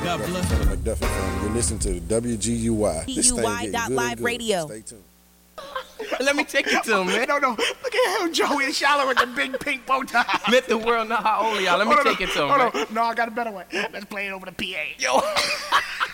God bless. The McDuffie family. You're listening to WGUY. This thing getting good and Live good. Radio. Stay tuned. Let me take it to him, man. No, look at him, Joey, and Shallow with the big pink bow tie. Let the world know how old you are. Let me take it to him, Hold man. on. No, I got a better one. Let's play it over the PA. Yo.